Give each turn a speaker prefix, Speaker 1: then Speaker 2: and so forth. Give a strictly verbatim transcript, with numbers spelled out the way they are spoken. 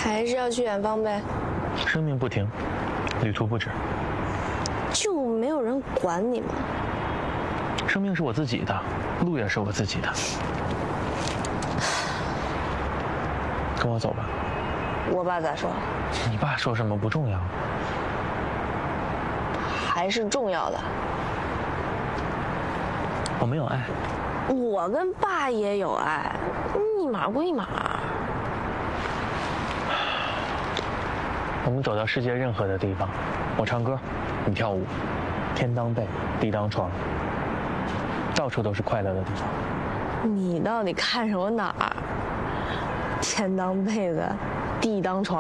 Speaker 1: 还是要去远方呗。
Speaker 2: 生命不停，旅途不止。
Speaker 1: 就没有人管你吗？
Speaker 2: 生命是我自己的，路也是我自己的。跟我走吧。
Speaker 1: 我爸咋说？
Speaker 2: 你爸说什么不重要，
Speaker 1: 还是重要的。
Speaker 2: 我没有爱。
Speaker 1: 我跟爸也有爱，一码归一码。
Speaker 2: 我们走到世界任何的地方，我唱歌，你跳舞，天当被，地当床，到处都是快乐的地方。
Speaker 1: 你到底看上我哪儿？天当被子，地当床。